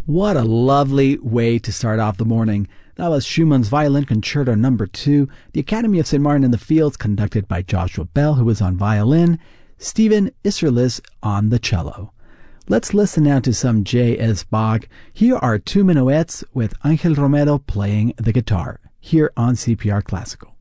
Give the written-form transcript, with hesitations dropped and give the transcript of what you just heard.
What a lovely way to start off the morning. That was Schumann's Violin Concerto No. 2, the Academy of St. Martin in the Fields, conducted by Joshua Bell, who was on violin, Stephen Isserlis on the cello. Let's listen now to some J.S. Bach. Here are two minuets with Angel Romero playing the guitar, here on CPR Classical.